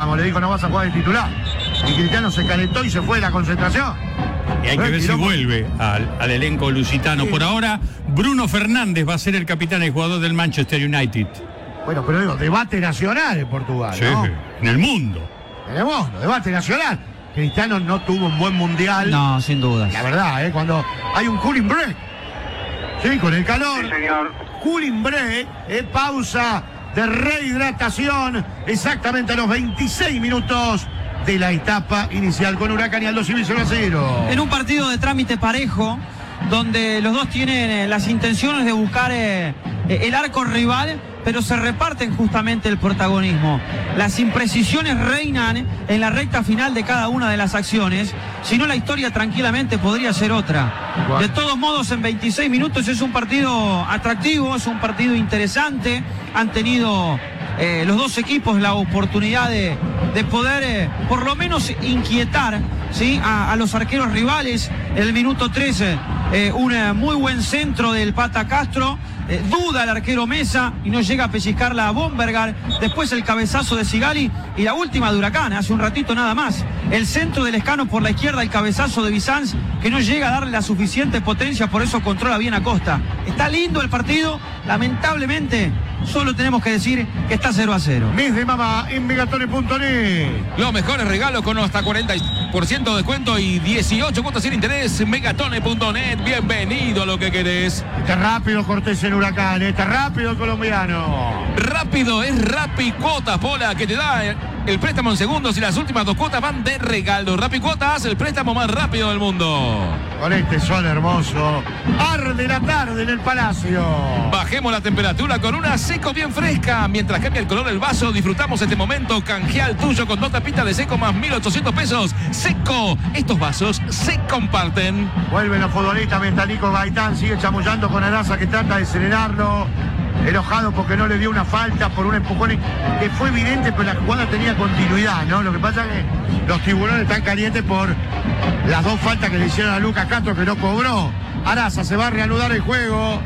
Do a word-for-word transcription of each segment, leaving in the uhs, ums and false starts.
le dijo no vas a jugar de titular. Y Cristiano se calentó y se fue de la concentración. Y hay que ¿Eh? ver si vuelve al, al elenco lusitano. Sí. Por ahora, Bruno Fernández va a ser el capitán y jugador del Manchester United. Bueno, pero digo, debate nacional en Portugal, Sí, ¿no? en el mundo. En el mundo, debate nacional. Cristiano no tuvo un buen mundial. No, sin dudas. La verdad, ¿eh? Cuando hay un cooling break. Sí, con el calor. Sí, señor. Cooling break, eh, pausa de rehidratación, exactamente a los veintiséis minutos de la etapa inicial con Huracán y Aldo Civi cero a cero. En un partido de trámite parejo, donde los dos tienen eh, las intenciones de buscar eh, eh, el arco rival, pero se reparten justamente el protagonismo. Las imprecisiones reinan en la recta final de cada una de las acciones, si no la historia tranquilamente podría ser otra. Bueno. De todos modos, en veintiséis minutos es un partido atractivo, es un partido interesante, han tenido eh, los dos equipos la oportunidad de, de poder eh, por lo menos inquietar, ¿sí? a, a los arqueros rivales. En el minuto trece, eh, un eh, muy buen centro del Pata Castro. Eh, duda el arquero Mesa y no llega a pellizcarla a Bombergar. Después el cabezazo de Sigali y la última de Huracán, hace un ratito nada más. El centro del Escano por la izquierda, el cabezazo de Bizanz, que no llega a darle la suficiente potencia, por eso controla bien Acosta. Está lindo el partido, lamentablemente solo tenemos que decir que está cero a cero. Mes de mamá en megatone punto net. Los mejores regalos con hasta cuarenta por ciento de descuento y dieciocho cuotas sin interés. megatone punto net, bienvenido a lo que querés. Está rápido Cortés en Huracán, está rápido el colombiano. Rápido es Rappi Cuotas, Pola, que te da el préstamo en segundos y las últimas dos cuotas van de regalo. Rappi Cuotas, el préstamo más rápido del mundo. Con este sol hermoso, arde la tarde en el Palacio. Bajemos la temperatura con una Seco bien fresca. Mientras cambia el color del vaso, disfrutamos este momento. Canjea el tuyo con dos tapitas de Seco más mil ochocientos pesos. Seco, estos vasos se comparten. Vuelven los futbolistas, Ventanico Gaitán sigue chamullando con Araza que trata de serenarlo. Enojado porque no le dio una falta por un empujón que fue evidente, pero la jugada tenía continuidad, ¿no? Lo que pasa es que los tiburones están calientes por las dos faltas que le hicieron a Lucas Castro que no cobró. Araza se va a reanudar el juego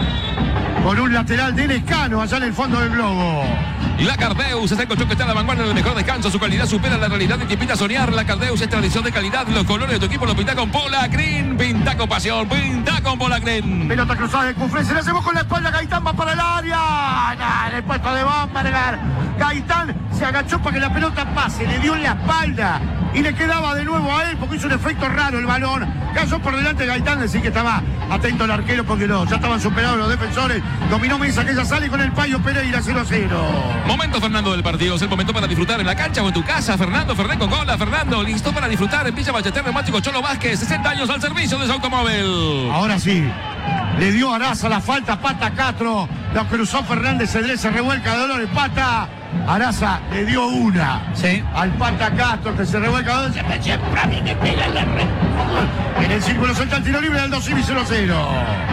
con un lateral del Escano allá en el fondo del globo. Y la Cardeus es el colchón que está a la vanguardia del mejor descanso. Su calidad supera la realidad y te invita a soñar. La Cardeus es tradición de calidad. Los colores de tu equipo los pinta con Pola Green. Pinta con pasión. Pinta con Pola Green. Pelota cruzada de Cufré. Se la hacemos con la espalda. Gaitán va para el área. Nah, en el puesto de Bombergar. Gaitán se agachó para que la pelota pase. Le dio en la espalda. Y le quedaba de nuevo a él porque hizo un efecto raro el balón. Cayó por delante Gaitán. Decir que estaba atento el arquero porque no, ya estaban superados los defensores. Dominó Mesa que ya sale con el Payo Pereira cero a cero. Momento, Fernando, del partido. Es el momento para disfrutar en la cancha o en tu casa. Fernando, Fernando Cola. Fernando, listo para disfrutar en Villa Ballester Neumático Cholo Vázquez. sesenta años al servicio de su automóvil. Ahora sí. Le dio Araza la falta, Pata Castro. Lo cruzó Fernández Cedrés, se revuelca Dolores. Pata. Araza le dio una. Sí. Al Pata Castro que se revuelca Dolores. Siempre a mí me pega la red. En el círculo suelta el tiro libre del dos Civi cero a cero.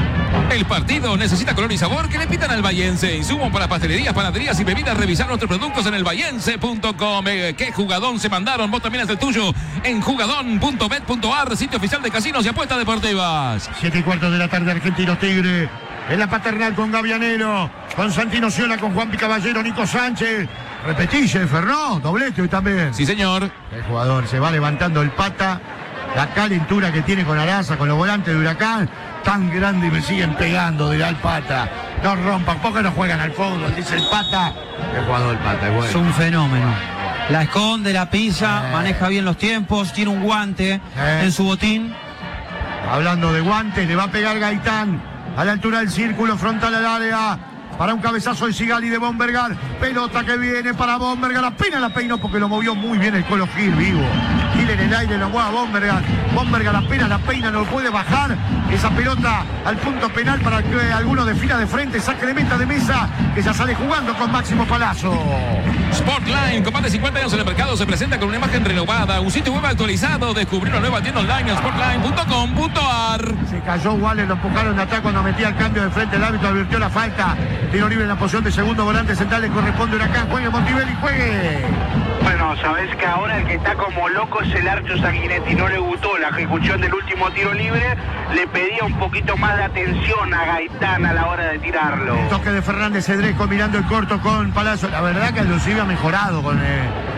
El partido necesita color y sabor que le pitan al Bahiense. Insumos para pastelerías, panaderías y bebidas. Revisar nuestros productos en el bahiense punto com. Eh, ¿Qué jugadón se mandaron? Vos también es el tuyo en jugadón punto bet punto ar, sitio oficial de casinos y apuestas deportivas. Siete y cuarto de la tarde, Argentinos Tigre. En la paternal con Gavianelo, con Santino Ciola, con Juan Picaballero, Nico Sánchez. Repetille, Fernó, doblete hoy también. Sí, señor. El jugador se va levantando el Pata. La calentura que tiene con Araza, con los volantes de Huracán. Tan grande y me siguen pegando, dirá el Pata. No rompan, ¿por qué no juegan al fútbol? Dice el Pata. El jugador del Pata, es bueno. Es un fenómeno. La esconde, la pisa, Eh. maneja bien los tiempos, tiene un guante Eh. en su botín. Hablando de guantes, le va a pegar Gaitán a la altura del círculo, frontal al área. Para un cabezazo de Sigali de Bombergar. Pelota que viene para Bombergar. Apenas la peinó porque lo movió muy bien el Colo Gil, vivo. Gil en el aire, lo mueve a Bombergar. Bombergar apenas la peina, no puede bajar. Esa pelota al punto penal para que alguno defina de frente. Saque de meta de Mesa, que ya sale jugando con Máximo Palazzo. Sportline, con más de cincuenta años en el mercado, se presenta con una imagen renovada, un sitio web actualizado. Descubrir una nueva tienda online en sportline punto com punto ar. Se cayó Wallace, lo empujaron de atrás cuando metía el cambio de frente. El árbitro advirtió la falta. Tiro libre en la posición de segundo volante central. Le corresponde Huracán. Juegue Montivelli, juegue. Bueno, sabés que ahora el que está como loco es el Archo Sanguinetti. No le gustó la ejecución del último tiro libre. Le pedía un poquito más de atención a Gaitán a la hora de tirarlo. Toque de Fernández Cedrés combinando el corto con Palazzo. La verdad que el Lucive ha mejorado con, eh,